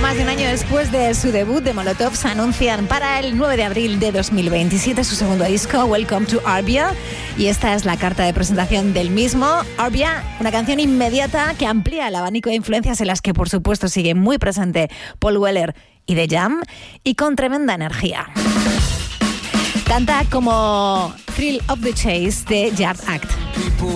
más de un año después de su debut, The Molotovs anuncian para el 9 de abril de 2027 su segundo disco, Welcome to Arbia, y esta es la carta de presentación del mismo. Arbia, una canción inmediata que amplía el abanico de influencias en las que por supuesto sigue muy presente Paul Weller y The Jam, y con tremenda energía. Canta como Thrill of the Chase de Yard Act.